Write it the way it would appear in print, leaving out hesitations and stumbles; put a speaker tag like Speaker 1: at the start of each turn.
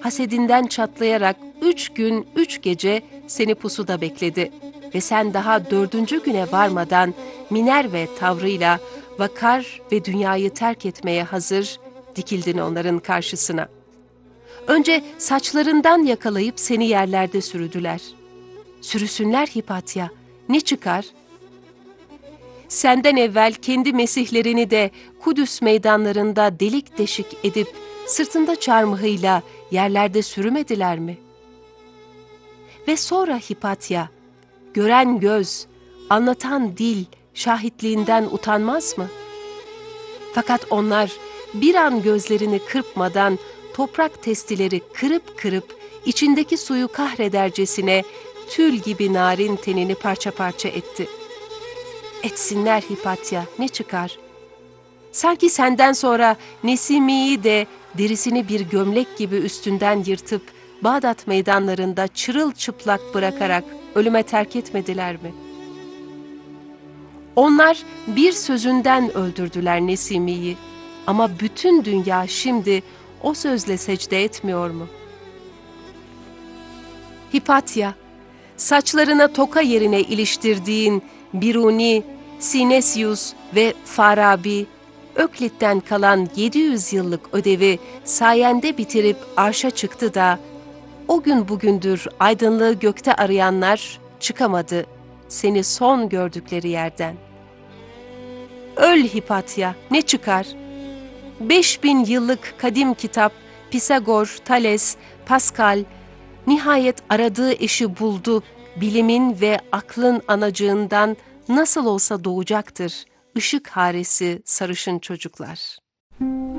Speaker 1: hasedinden çatlayarak 3 gün 3 gece seni pusuda bekledi. Ve sen daha 4. güne varmadan Minerve tavrıyla vakar ve dünyayı terk etmeye hazır dikildin onların karşısına. Önce saçlarından yakalayıp seni yerlerde sürüdüler. Sürüsünler Hipatya, ne çıkar? Senden evvel kendi mesihlerini de Kudüs meydanlarında delik deşik edip sırtında çarmıhıyla yerlerde sürümediler mi? Ve sonra Hipatya, gören göz, anlatan dil şahitliğinden utanmaz mı? Fakat onlar bir an gözlerini kırpmadan toprak testileri kırıp kırıp içindeki suyu kahredercesine tül gibi narin tenini parça parça etti. Etsinler Hipatya, ne çıkar? Sanki senden sonra Nesimi'yi de derisini bir gömlek gibi üstünden yırtıp Bağdat meydanlarında çırılçıplak bırakarak ölüme terk etmediler mi? Onlar bir sözünden öldürdüler Nesimi'yi ama bütün dünya şimdi o sözle secde etmiyor mu? Hipatya, saçlarına toka yerine iliştirdiğin Biruni, Sinesius ve Farabi, Öklit'ten kalan 700 yıllık ödevi sayende bitirip arşa çıktı da, o gün bugündür aydınlığı gökte arayanlar çıkamadı seni son gördükleri yerden. Öl Hipatya, ne çıkar? 5000 yıllık kadim kitap, Pisagor, Thales, Pascal, nihayet aradığı eşi buldu, bilimin ve aklın anacığından nasıl olsa doğacaktır ışık haresi sarışın çocuklar.